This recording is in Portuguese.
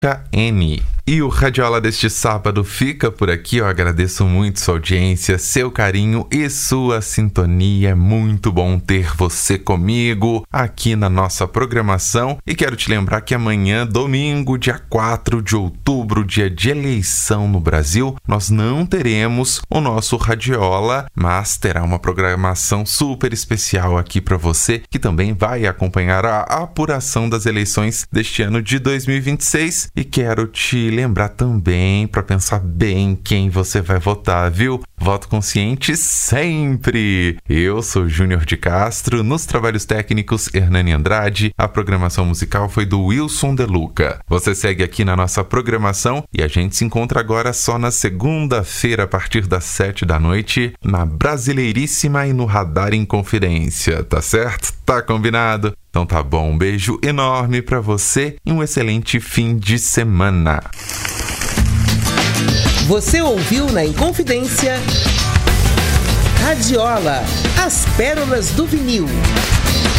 KN. E o Radiola deste sábado fica por aqui. Eu agradeço muito sua audiência, seu carinho e sua sintonia. É muito bom ter você comigo aqui na nossa programação. E quero te lembrar que amanhã, domingo, dia 4 de outubro, dia de eleição no Brasil, nós não teremos o nosso Radiola, mas terá uma programação super especial aqui para você, que também vai acompanhar a apuração das eleições deste ano de 2026. E quero te lembrar também para pensar bem quem você vai votar, viu? Voto consciente sempre! Eu sou Júnior de Castro, nos trabalhos técnicos Hernani Andrade, a programação musical foi do Wilson De Luca. Você segue aqui na nossa programação e a gente se encontra agora só na segunda-feira a partir das 7 da noite, na Brasileiríssima e no Radar Inconfidência, tá certo? Tá combinado? Então tá bom, um beijo enorme pra você e um excelente fim de semana. Você ouviu na Inconfidência Radiola, as pérolas do vinil.